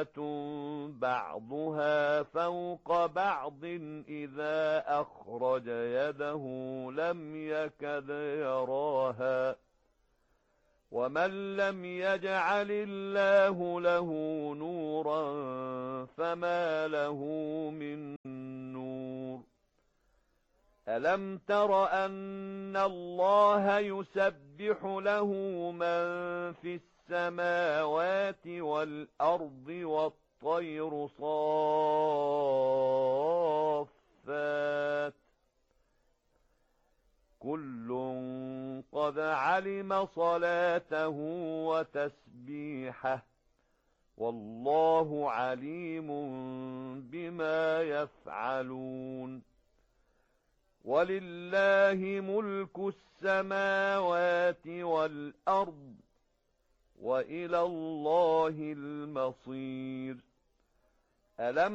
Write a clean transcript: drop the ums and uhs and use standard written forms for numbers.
ظُلُمَاتٌ بَعْضُهَا فَوْقَ بَعْضٍ إِذَا أَخْرَجَ يَدَهُ لَمْ يَكَدْ يَرَاهَا وَمَن لَّمْ يَجْعَلِ اللَّهُ لَهُ نُورًا فَمَا لَهُ مِن نُّورٍ أَلَمْ تَرَ أَنَّ اللَّهَ يُسَبِّحُ لَهُ مَن فِي السَّمَاوَاتِ وَالْأَرْضِ وَالطَّيْرُ صَافَّاتٍ كُلٌّ قَدْ عَلِمَ صَلَاتَهُ وَتَسْبِيحَهُ وَاللَّهُ عَلِيمٌ بِمَا يَفْعَلُونَ وَلِلَّهِ مُلْكُ السَّمَاوَاتِ وَالْأَرْضِ وَإِلَى اللَّهِ الْمَصِيرُ